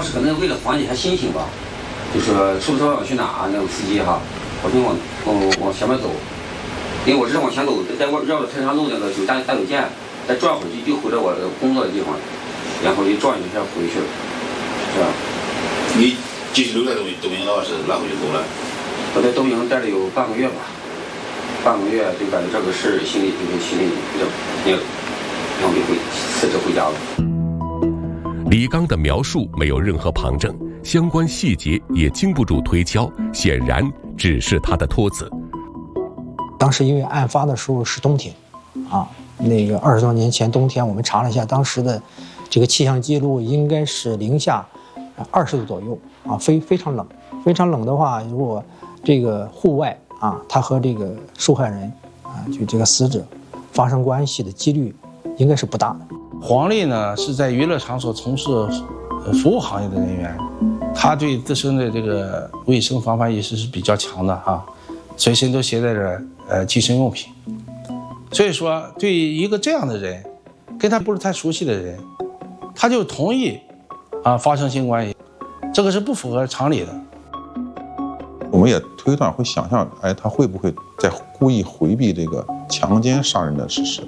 时可能为了缓解一下心情吧，就说说不知道要去哪，那个司机哈，我先往前面走，因为我知道往前走，再绕着泰山路那个大酒店，再转回去就回到我工作的地方，然后一转一下回去了，是吧？ 你继续留在东营了，是哪回就走了？ 我在东营待了有半个月吧，半个月就感觉这个事心里比较那个，然后就辞职回家了。 李刚的描述没有任何旁证，相关细节也经不住推敲，显然只是他的托词。 当时因为案发的时候是冬天，那个20多年前冬天，我们查了一下当时的这个气象记录，应该是零下20度左右非常冷。非常冷的话，如果这个户外他和这个受害人就这个死者发生关系的几率应该是不大的。 黄丽呢是在娱乐场所从事服务行业的人员，他对自身的这个卫生防范意识是比较强的随身都携带着计生用品。所以说对于一个这样的人，跟他不是太熟悉的人，他就同意发生性关系，这个是不符合常理的。 我们也推断会想象，他会不会在故意回避这个强奸杀人的事实？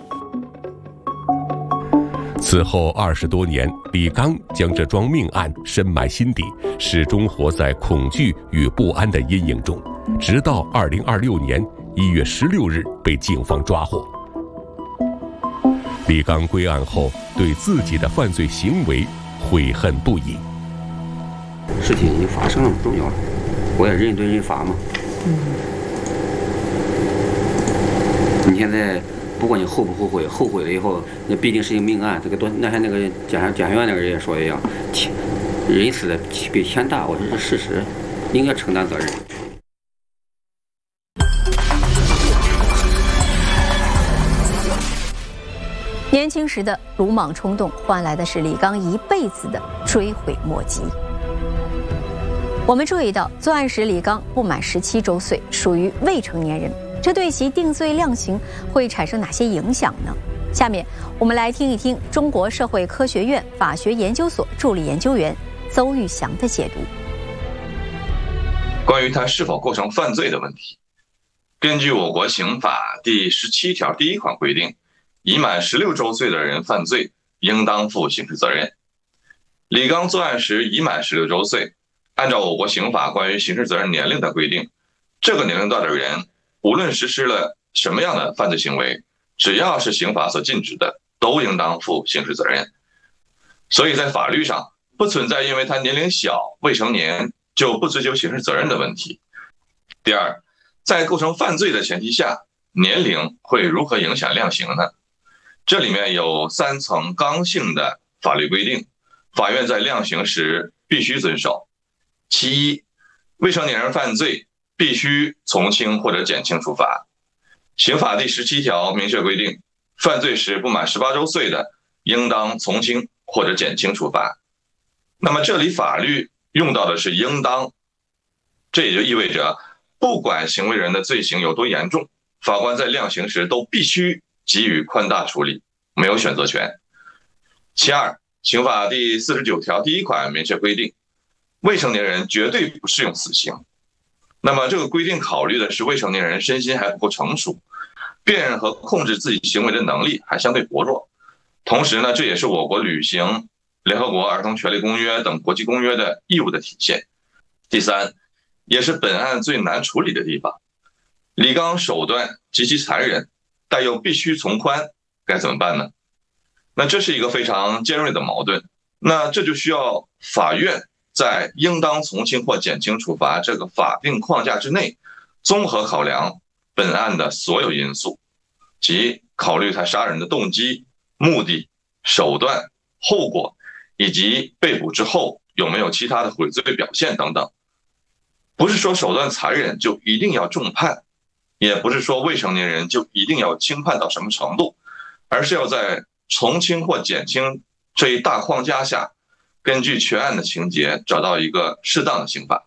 此后20多年，李刚将这桩命案深埋心底，始终活在恐惧与不安的阴影中，直到2026年1月16日被警方抓获。李刚归案后，对自己的犯罪行为悔恨不已。 事情已经发生了，不重要了，我也认罪认罚嘛。你现在不管你后不后悔，后悔了以后，那毕竟是一个命案。这个那天那个检察院那个人也说一样，人死的比天大，我说这是事实，应该承担责任。 年轻时的鲁莽冲动，换来的是李刚一辈子的追悔莫及。我们注意到，作案时李刚不满17周岁，属于未成年人，这对其定罪量刑会产生哪些影响呢？下面我们来听一听中国社会科学院法学研究所助理研究员邹玉祥的解读。 关于他是否构成犯罪的问题，根据我国刑法第17条第1款规定，已满16周岁的人犯罪，应当负刑事责任。李刚作案时已满16周岁，按照我国刑法关于刑事责任年龄的规定，这个年龄段的人无论实施了什么样的犯罪行为，只要是刑法所禁止的，都应当负刑事责任。所以在法律上不存在因为他年龄小未成年就不追究刑事责任的问题。第二，在构成犯罪的前提下，年龄会如何影响量刑呢？这里面有3层刚性的法律规定，法院在量刑时必须遵守。其一，未成年人犯罪必须从轻或者减轻处罚。刑法第17条明确规定，犯罪时不满18周岁的，应当从轻或者减轻处罚。那么这里法律用到的是应当，这也就意味着不管行为人的罪行有多严重，法官在量刑时都必须给予宽大处理，没有选择权。其二，刑法第49条第1款明确规定，未成年人绝对不适用死刑。那么这个规定考虑的是未成年人身心还不够成熟，辨认和控制自己行为的能力还相对薄弱。同时呢，这也是我国履行联合国儿童权利公约等国际公约的义务的体现。第三，也是本案最难处理的地方，李刚手段极其残忍，但又必须从宽，该怎么办呢？那这是一个非常尖锐的矛盾，那这就需要法院在应当从轻或减轻处罚这个法定框架之内，综合考量本案的所有因素，即考虑他杀人的动机、目的、手段、后果，以及被捕之后有没有其他的悔罪表现等等。不是说手段残忍就一定要重判，也不是说未成年人就一定要轻判到什么程度，而是要在从轻或减轻这一大框架下，根据全案的情节找到一个适当的刑罚。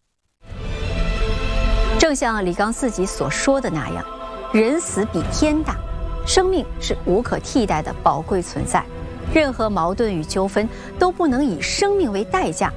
正像李刚自己所说的那样，人死比天大，生命是无可替代的宝贵存在，任何矛盾与纠纷都不能以生命为代价